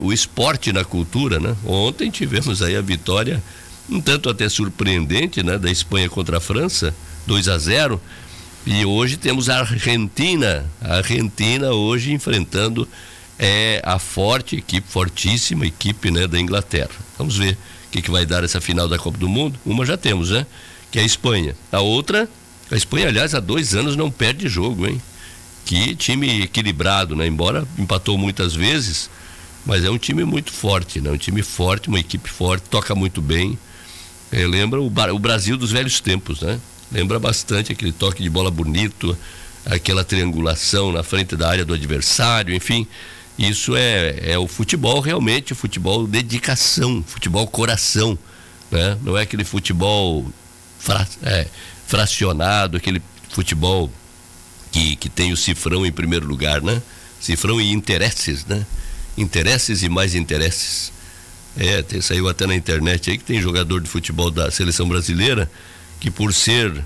o esporte na cultura, né? Ontem tivemos aí a vitória, um tanto até surpreendente, né? Da Espanha contra a França, 2-0. E hoje temos a Argentina hoje enfrentando a forte equipe, fortíssima equipe, né, da Inglaterra. Vamos ver o que vai dar essa final da Copa do Mundo. Uma já temos, né? Que é a Espanha. A outra, a Espanha, aliás, há 2 anos não perde jogo, hein? Que time equilibrado, né? Embora empatou muitas vezes, mas é um time muito forte, né? Um time forte, uma equipe forte, toca muito bem. Lembra o Brasil dos velhos tempos, né? Lembra bastante aquele toque de bola bonito, aquela triangulação na frente da área do adversário, enfim. Isso é o futebol realmente, o futebol dedicação, futebol coração, né? Não é aquele futebol fracionado, aquele futebol que tem o cifrão em primeiro lugar, né? Cifrão e interesses, né? Interesses e mais interesses. Saiu até na internet aí que tem jogador de futebol da seleção brasileira que por ser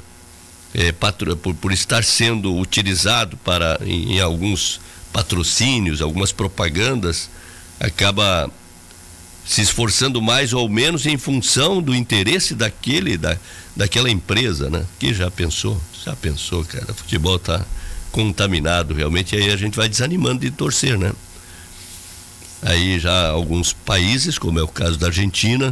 por estar sendo utilizado em alguns patrocínios, algumas propagandas, acaba se esforçando mais ou menos em função do interesse daquela empresa, né? Que já pensou, cara, o futebol tá contaminado realmente, aí a gente vai desanimando de torcer, né? Aí já alguns países, como é o caso da Argentina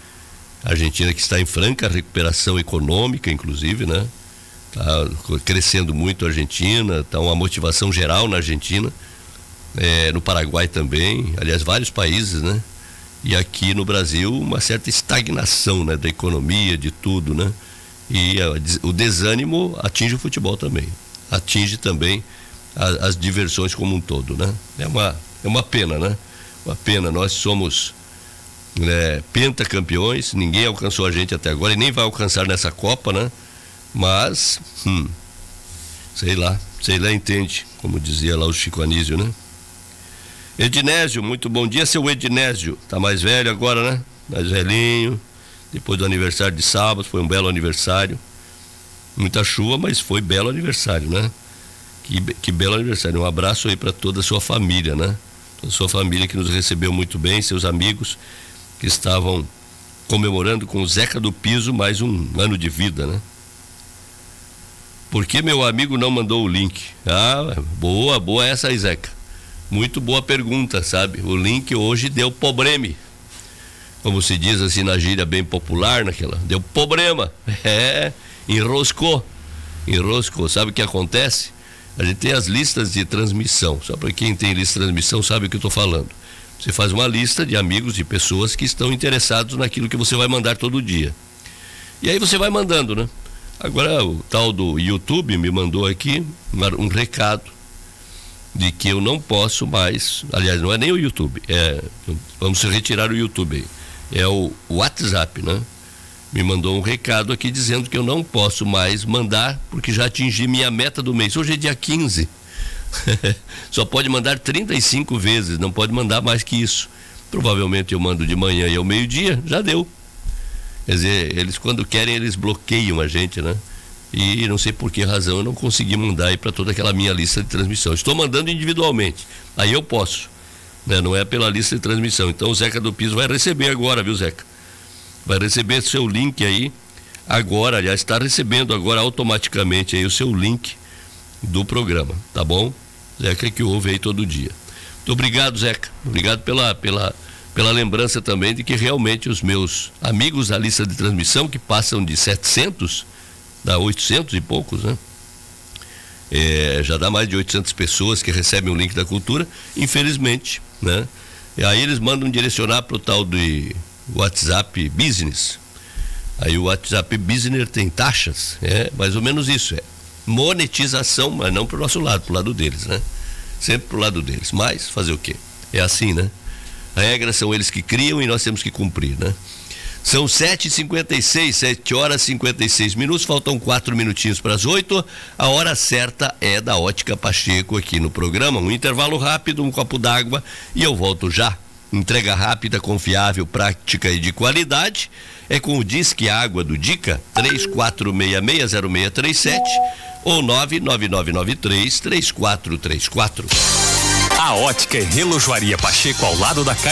que está em franca recuperação econômica, inclusive, né? Tá crescendo muito a Argentina, tá uma motivação geral na Argentina, no Paraguai também, aliás, vários países, né? E aqui no Brasil, uma certa estagnação, né? Da economia, de tudo, né? E o desânimo atinge o futebol também, atinge também as diversões como um todo, né? É uma pena, né? Uma pena, nós somos pentacampeões, ninguém alcançou a gente até agora e nem vai alcançar nessa Copa, né? Mas, sei lá entende, como dizia lá o Chico Anísio, né? Ednésio, muito bom dia, seu Ednésio, tá mais velho agora, né? Mais velhinho, depois do aniversário de sábado, foi um belo aniversário, muita chuva, mas foi belo aniversário, né? Que belo aniversário, um abraço aí para toda a sua família, né? Toda a sua família que nos recebeu muito bem, seus amigos que estavam comemorando com o Zeca do Piso mais um ano de vida, né? Por que meu amigo não mandou o link? Boa essa aí, Zeca. Muito boa pergunta, sabe? O link hoje deu problema. Como se diz assim na gíria bem popular, deu problema. Enroscou. Sabe o que acontece? A gente tem as listas de transmissão. Só para quem tem lista de transmissão sabe o que eu estou falando. Você faz uma lista de amigos, de pessoas que estão interessados naquilo que você vai mandar todo dia. E aí você vai mandando, né? Agora o tal do YouTube me mandou aqui um recado de que eu não posso mais, aliás, não é nem o YouTube, vamos retirar o YouTube aí, é o WhatsApp, né? Me mandou um recado aqui dizendo que eu não posso mais mandar porque já atingi minha meta do mês. Hoje é dia 15. Só pode mandar 35 vezes, não pode mandar mais que isso. Provavelmente eu mando de manhã e ao meio-dia, já deu. Quer dizer, eles quando querem, eles bloqueiam a gente, né? E não sei por que razão eu não consegui mandar aí para toda aquela minha lista de transmissão. Estou mandando individualmente, aí eu posso, né? Não é pela lista de transmissão. Então o Zeca do Piso vai receber agora, viu, Zeca? Vai receber seu link aí agora, aliás, está recebendo agora automaticamente aí o seu link do programa, tá bom? Zeca que ouve aí todo dia. Muito obrigado, Zeca. Obrigado pela lembrança também de que realmente os meus amigos da lista de transmissão, que passam de 700, dá 800 e poucos, né? Já dá mais de 800 pessoas que recebem o link da cultura, infelizmente, né? E aí eles mandam direcionar para o tal de WhatsApp Business. Aí o WhatsApp Business tem taxas, mais ou menos isso, monetização, mas não pro nosso lado, pro lado deles, né? Sempre pro lado deles, mas fazer o quê? É assim, né? As regras são eles que criam e nós temos que cumprir, né? São 7h56, 7h56, faltam 4 minutinhos para as 8. A hora certa é da Ótica Pacheco aqui no programa. Um intervalo rápido, um copo d'água e eu volto já. Entrega rápida, confiável, prática e de qualidade. É com o Disque Água do Dica, 34660637 ou 99993-3434. A Ótica e Relojoaria Pacheco, ao lado da